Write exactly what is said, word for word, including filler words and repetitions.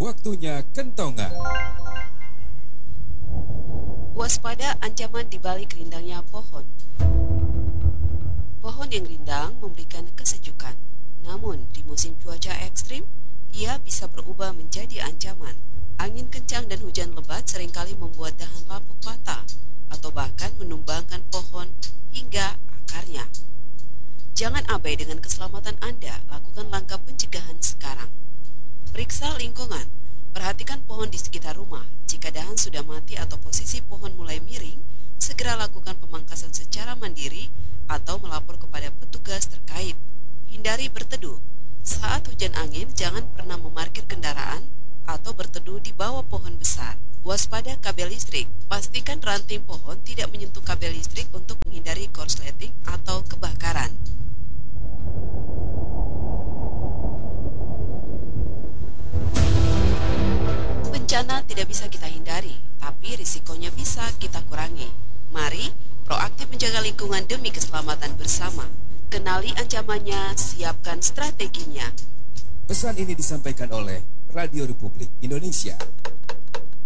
Waktunya kentongan. Waspada ancaman di balik rindangnya pohon. Pohon yang rindang memberikan kesejukan. Namun, di musim cuaca ekstrim, ia bisa berubah menjadi ancaman. Angin kencang dan hujan lebat seringkali membuat dahan lapuk patah atau bahkan menumbangkan pohon hingga akarnya. Jangan abai dengan keselamatan Anda, lakukan langkah pencegahan sekarang. Periksa lingkungan, perhatikan pohon di sekitar rumah. Jika dahan sudah mati atau posisi pohon mulai miring, segera lakukan pemangkasan secara mandiri atau melapor kepada petugas terkait. Hindari berteduh. Saat hujan angin, jangan pernah memarkir kendaraan atau berteduh di bawah pohon besar. Waspada kabel listrik, pastikan ranting pohon tidak menyentuh kabel listrik untuk menghindari korsleting atau kebakaran. Bencana tidak bisa kita hindari, tapi risikonya bisa kita kurangi. Mari proaktif menjaga lingkungan demi keselamatan bersama. Kenali ancamannya, siapkan strateginya. Pesan ini disampaikan oleh Radio Republik Indonesia.